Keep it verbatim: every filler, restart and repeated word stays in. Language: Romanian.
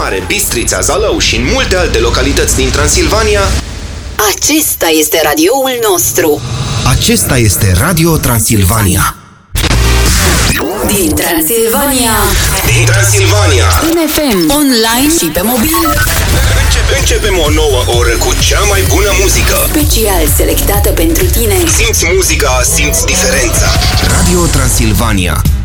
Timișoare, Bistrița, Zalău și în multe alte localități din Transilvania. Acesta este radioul nostru. Acesta este Radio Transilvania. Din Transilvania. Din Transilvania. În F M, online și pe mobil. Începe, începem o nouă oră cu cea mai bună muzică. Special selectată pentru tine. Simți muzica, simți diferența. Radio Transilvania.